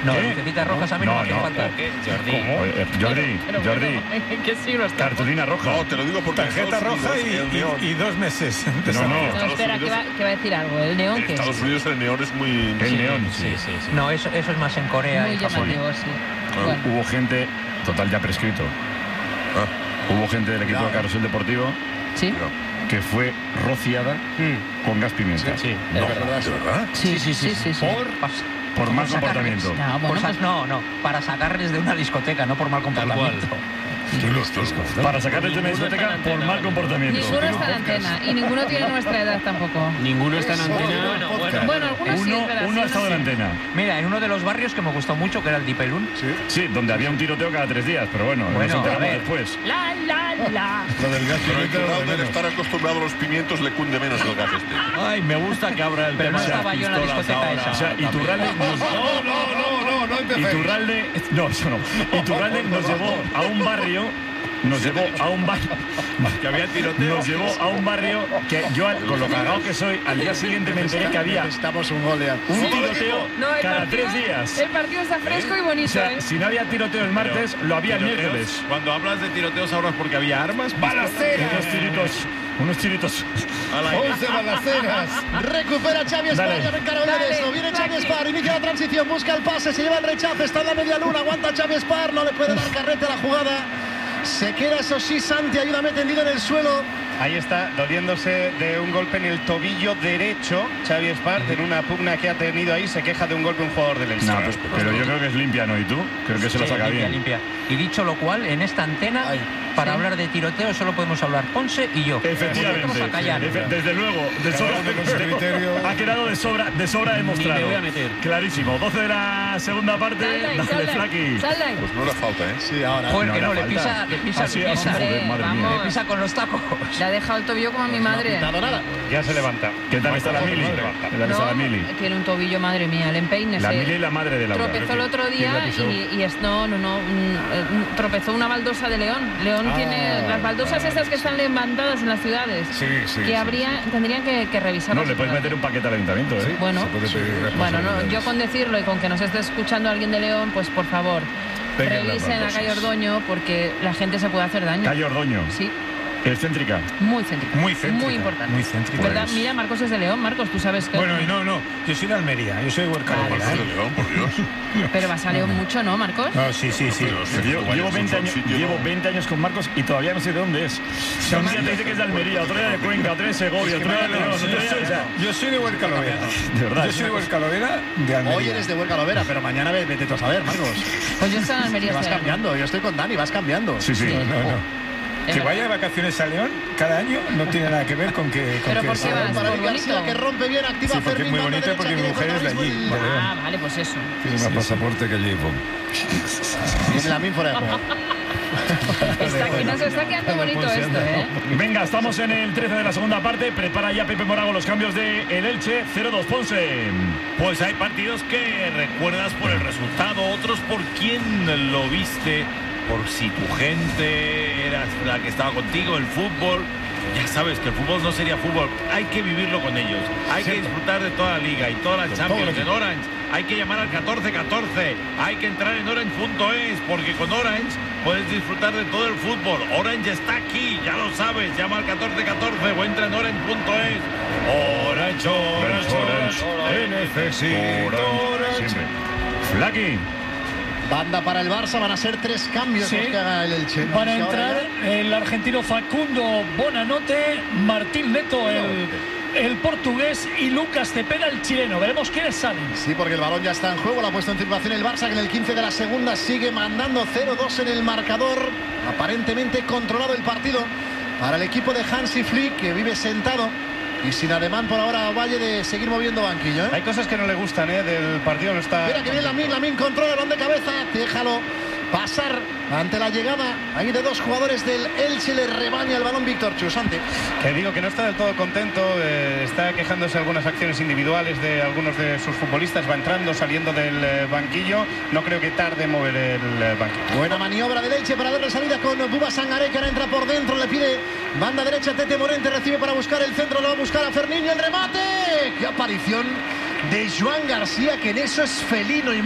No, lucecitas rojas a mí no me hacen falta. Jordi, ¿En qué siglo está? cartulina roja. No, te lo digo porque tarjeta roja y 2 meses. No, espera, que va a decir algo. ¿El neón qué es? Estados Unidos el neón es muy... El neón, sí. No, eso es más en Corea Muy y Japón. llamativo, sí. Bueno. Hubo gente, total ya prescrito. Hubo gente del equipo de Carrusel Deportivo ¿Sí? que fue rociada con gas pimienta. Sí. ¿De verdad? Sí. Por mal comportamiento. No, bueno, pues No, para sacarles de una discoteca, no por mal comportamiento. Para sacarles de una discoteca por mal comportamiento. ninguno está en antena y ninguno tiene nuestra edad tampoco. Ninguno está en antena. Bueno, algunos sí, es verdad. Uno ha estado en la antena. Mira, en uno de los barrios que me gustó mucho, que era el Dipelún. Sí, donde había un tiroteo cada 3 días, pero bueno, nos a enteramos ver. después. La. Lo del gas Pero pimienta. Iturralde, de estar acostumbrado a los pimientos, le cunde menos el gas este. Ay, me gusta que abra el Pero no tema de las estaba yo en la pistolas discoteca ahora. esa. O sea, Iturralde No empecéis. Iturralde nos llevó a un barrio. Que había tiroteo. Nos llevó a un barrio que yo, con lo cagado que soy, al día siguiente me enteré que había Estamos un gol un tiroteo cada 3 días. El partido está fresco y bonito, O sea, si no había tiroteo el martes, lo había el miércoles. Cuando hablas de tiroteos ahora es porque había armas. Unos tiritos. 11 balaceras. Recupera Xavi Dale. Espar, recarga Dale, de esto. Viene Xavi Xavi. Espar, inicia la transición, busca el pase, se lleva el rechazo, está en la media luna, aguanta Xavi Espar, no le puede dar carrete a la jugada. Se queda, eso sí, Santi, ayúdame, tendido en el suelo. Ahí está, doliéndose de un golpe en el tobillo derecho. Xavi Espart, en una pugna que ha tenido ahí, se queja de un golpe un jugador del Elche. No, pero yo creo que es limpia, ¿no? ¿Y tú? Creo que se lo saca bien. Limpia. Y dicho lo cual, en esta antena, para hablar de tiroteo, solo podemos hablar Ponce y yo. Efectivamente. Vamos a callar. Desde luego, ha quedado de sobra demostrado. Ni me voy a meter. Clarísimo. 12 de la segunda parte. Dale, Flaki. Sal de ahí. Pues no le falta, ¿eh? Sí, ahora. Joder, que No no, le le pisa, falta. le pisa, Así, le pisa. joder, madre mía. Le pisa con los tacos. Le ha dejado el tobillo como a mi madre. No ha nada. Ya se levanta. ¿Qué tal está la Mili? ¿Qué tal está la Mili? Tiene un tobillo, madre mía, el empeine. La Mili es la madre de Laura. Tropezó el otro día tropezó una baldosa de León. León tiene las baldosas esas que están levantadas en las ciudades. Sí. Tendrían que revisar. No, le puedes meter un paquete al ayuntamiento, ¿eh? Bueno, Se puede pedir no, responsabilidades. yo con decirlo y con que nos esté escuchando alguien de León, pues por favor, Peguen las revisen a baldosas. Cayo Ordoño porque la gente se puede hacer daño. Calle Ordoño. Sí, Excéntrica. muy céntrica. Muy céntrica, Muy importante. muy céntrica. ¿Verdad? Pues- Mira, Marcos es de León. Marcos, tú sabes que... Bueno, y no. Yo soy de Almería. Yo soy de Huerca. Vale, Marcos de León, por Dios. Pero vas a León mucho, ¿no, Marcos? No, sí. Llevo 20 años con Marcos y todavía no sé de dónde es. Un día te dice que es de Almería, otro día de Cuenca, otro día de Segovia, otro día de León, otro día... O sea, Yo soy de Huerca Lovera. de verdad. Yo soy de Huerca Lovera de Almería. Hoy eres de Huerca Lovera, pero mañana vete tú a saber, Marcos. Pues yo estoy en Almería. Vas este año. cambiando, yo estoy con Dani, vas cambiando. Sí. No. Que vaya de vacaciones a León cada año no tiene nada que ver con que... Pero ¿por qué vas? Para ¿Por Eric García, bonito? que rompe bien, activa Sí, porque es Fermín, muy banda bonito, derecha, porque mi quiere mujer es de allí, protagonismo de León. Ah, vale, pues eso. Tiene más pasaporte que allí. Viene la min fuera de juego. Aquí nos está quedando bonito esto, ¿eh? Venga, estamos en el 13 de la segunda parte. Prepara ya Pepe Morago los cambios de el Elche. 0-2 Ponce. Pues hay partidos que recuerdas por el resultado, otros por quién lo viste, por si tu gente era la que estaba contigo, el fútbol. Ya sabes que el fútbol no sería fútbol, hay que vivirlo con ellos, hay que disfrutar de toda la liga y todas las Champions en Orange, hay que llamar al 1414, hay que entrar en Orange.es, porque con Orange puedes disfrutar de todo el fútbol. Orange está aquí, ya lo sabes, llama al 1414 o entra en Orange.es. Orange. Te necesito. Siempre. Flaki. Banda para el Barça, van a ser 3 cambios Sí. los que haga el Elche. Van a Si ahora entrar el argentino Facundo Bonanote, Martín Neto, el portugués, y Lucas Cepeda, el chileno. Veremos quiénes salen. Sí, porque el balón ya está en juego, la ha puesto en circulación el Barça, que en el 15 de la segunda sigue mandando 0-2 en el marcador. Aparentemente controlado el partido para el equipo de Hansi Flick, que vive sentado y sin ademán por ahora Valle de seguir moviendo banquillo, ¿eh? Hay cosas que no le gustan, del partido. No está... Mira que viene Lamin controla el balón de cabeza, déjalo pasar ante la llegada ahí de 2 jugadores del Elche. Le rebaña el balón Víctor Chusante. Que digo que no está del todo contento, está quejándose de algunas acciones individuales de algunos de sus futbolistas, va entrando, saliendo del banquillo, no creo que tarde en mover el banquillo. Buena maniobra del Elche para darle salida con Buba Sangaré, que ahora entra por dentro, le pide banda derecha, Tete Morente recibe para buscar el centro, lo va a buscar a Ferniño, el remate. ¡Qué aparición de Joan García, que en eso es felino! Y